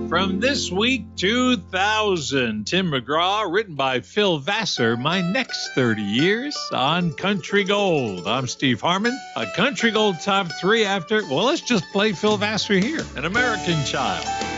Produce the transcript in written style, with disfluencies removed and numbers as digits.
From This Week 2000, Tim McGraw, written by Phil Vassar, My Next 30 Years on Country Gold. I'm Steve Harmon. A Country Gold Top 3 after, well, let's just play Phil Vassar here. An American Child.